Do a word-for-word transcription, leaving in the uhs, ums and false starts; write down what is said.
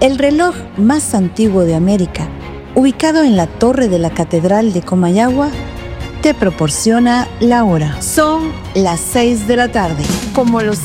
El reloj más antiguo de América, ubicado en la torre de la Catedral de Comayagua, te proporciona la hora. Son las seis de la tarde. Como los